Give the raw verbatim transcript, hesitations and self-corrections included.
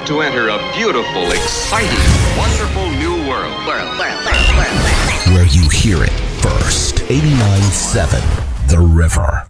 about to enter a beautiful, exciting, wonderful new world. World, world, world, world, world. Where you hear it first. eighty-nine point seven The River.